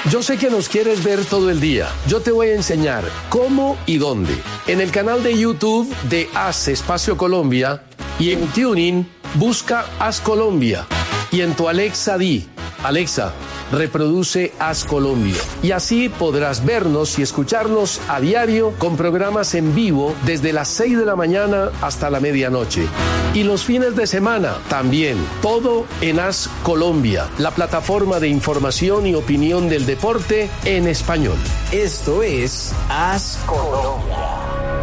Yo sé que nos quieres ver todo el día. Yo te voy a enseñar cómo y dónde. En el canal de YouTube de Haz Espacio Colombia y en TuneIn busca Haz Colombia. Y en tu Alexa di, Alexa, reproduce Haz Colombia. Y así podrás vernos y escucharnos a diario con programas en vivo desde las 6 de la mañana hasta la medianoche. Y los fines de semana también, todo en Haz Colombia, la plataforma de información y opinión del deporte en español. Esto es Haz Colombia.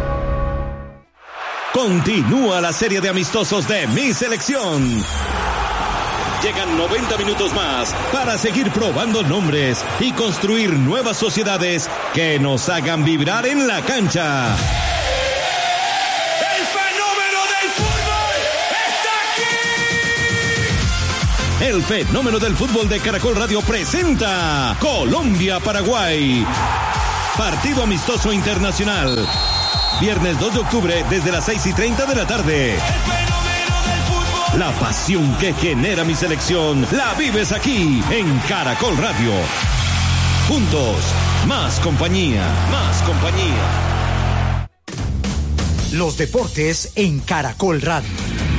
Continúa la serie de amistosos de Mi Selección. Llegan 90 minutos más para seguir probando nombres y construir nuevas sociedades que nos hagan vibrar en la cancha. ¡El fenómeno del fútbol está aquí! El fenómeno del fútbol de Caracol Radio presenta Colombia-Paraguay. Partido amistoso internacional. Viernes 2 de octubre desde las 6:30 de la tarde. La pasión que genera Mi Selección la vives aquí en Caracol Radio. Juntos, más compañía, más compañía. Los deportes en Caracol Radio.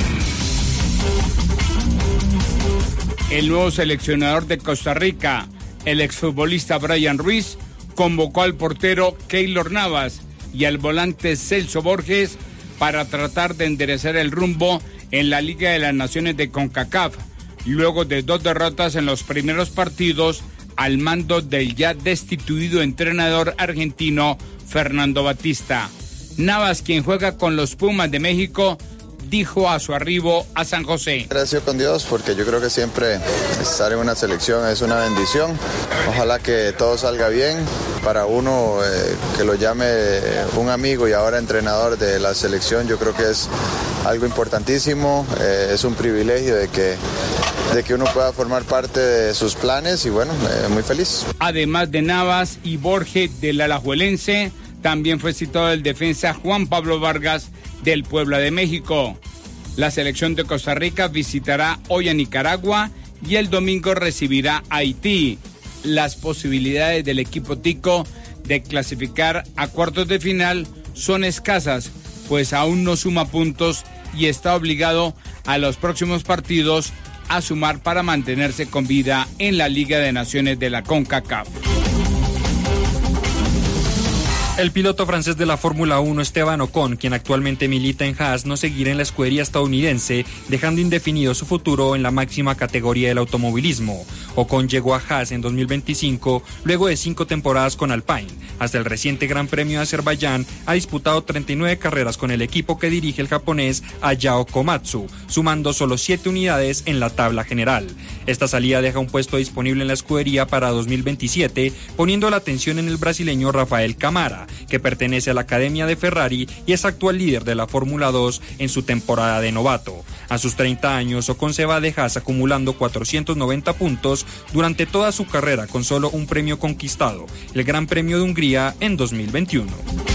El nuevo seleccionador de Costa Rica, el exfutbolista Brian Ruiz, convocó al portero Keylor Navas y al volante Celso Borges para tratar de enderezar el rumbo en la Liga de las Naciones de CONCACAF, luego de 2 derrotas en los primeros partidos al mando del ya destituido entrenador argentino Fernando Batista. Navas, quien juega con los Pumas de México, dijo a su arribo a San José: Gracias con Dios, porque yo creo que siempre estar en una selección es una bendición. Ojalá que todo salga bien. Para uno que lo llame un amigo y ahora entrenador de la selección, yo creo que es algo importantísimo. Es un privilegio de que uno pueda formar parte de sus planes y bueno, muy feliz. Además de Navas y Borges del Alajuelense, también fue citado el defensa Juan Pablo Vargas del Puebla de México. La selección de Costa Rica visitará hoy a Nicaragua y el domingo recibirá a Haití. Las posibilidades del equipo tico de clasificar a cuartos de final son escasas, pues aún no suma puntos y está obligado a los próximos partidos a sumar para mantenerse con vida en la Liga de Naciones de la CONCACAF. El piloto francés de la Fórmula 1, Esteban Ocon, quien actualmente milita en Haas, no seguirá en la escudería estadounidense, dejando indefinido su futuro en la máxima categoría del automovilismo. Ocon llegó a Haas en 2025, luego de 5 temporadas con Alpine. Hasta el reciente Gran Premio de Azerbaiyán ha disputado 39 carreras con el equipo que dirige el japonés Ayao Komatsu, sumando solo 7 unidades en la tabla general. Esta salida deja un puesto disponible en la escudería para 2027, poniendo la atención en el brasileño Rafael Camara, que pertenece a la Academia de Ferrari y es actual líder de la Fórmula 2 en su temporada de novato. A sus 30 años, Ocon se va de Haas acumulando 490 puntos durante toda su carrera con solo un premio conquistado, el Gran Premio de Hungría en 2021.